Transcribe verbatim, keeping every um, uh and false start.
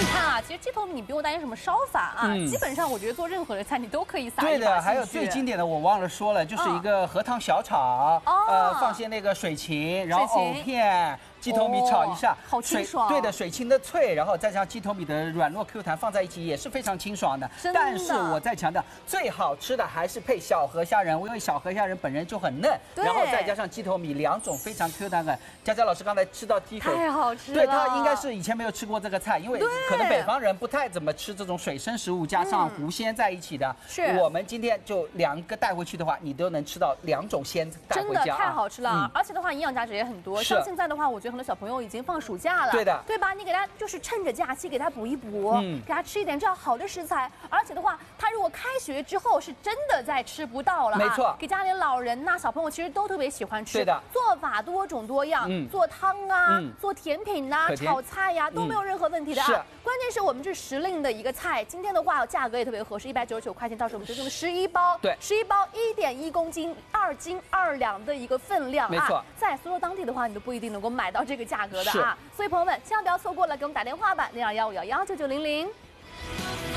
你看啊，其实鸡头米你不用担心什么烧法啊， 嗯、 基本上我觉得做任何的菜你都可以撒一把对的，还有进去最经典的我忘了说了，就是一个荷塘小炒， 哦、 呃，放些那个水芹，然后藕片。 鸡头米炒一下， 哦、好清爽。 对的，水芹的脆，然后再加上鸡头米的软糯 Q 弹放在一起，也是非常清爽的。 真的。 但是我再强调，最好吃的还是配小河虾仁，因为小河虾仁本人就很嫩，然后再加上鸡头米，两种非常 Q 弹感。佳佳老师刚才吃到第一口， 太好吃了。 对，他应该是以前没有吃过这个菜，因为可能北方人不太怎么吃这种水生食物加上湖鲜在一起的。 是、 嗯。我们今天就两个带回去的话，你都能吃到两种鲜带回家、啊。 真的太好吃了，嗯、而且的话营养价值也很多。像现在的话，我觉得很多小朋友已经放 放暑假了， 对的， 对吧？你给他就是趁着假期给他补一补，嗯，给他吃一点这样好的食材。而且的话，他如果开学之后是真的再吃不到了， 没错， 给家里老人呐、小朋友其实都特别喜欢吃。 对的， 做法多种多样，嗯，做汤啊，嗯、做甜品呐、啊、炒菜呀、啊、都没有任何问题的啊。是，关键是我们这时令的一个菜，今天的话价格也特别合适，一百九十九块钱，到时候我们就用十一包， 对， 十一包一点一公斤，二斤二两的一个分量啊。 没错， 在苏州当地的话，你都不一定能够买到这个价格的啊。所以朋友们，千万不要错过了，给我们打电话吧，零二幺五幺幺九九零零。